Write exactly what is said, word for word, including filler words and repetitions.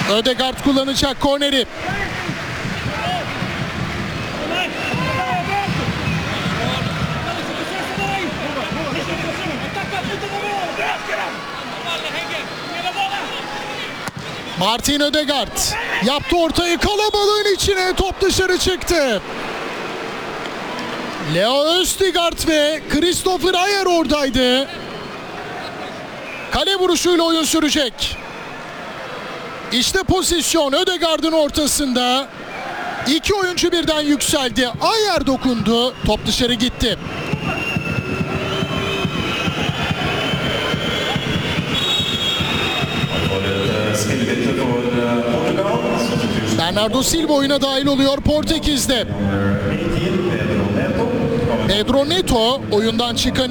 Ødegaard kullanacak korneri. Martin Ødegaard yaptı ortayı, kalabalığın içine, top dışarı çıktı. Leo Østigard ve Christopher Ayer oradaydı. Kale vuruşuyla oyun sürecek. İşte pozisyon Ødegaard'ın ortasında. İki oyuncu birden yükseldi. Ayer dokundu. Top dışarı gitti. Bernardo Silva oyuna dahil oluyor Portekiz'de. Pedro Neto oyundan çıkan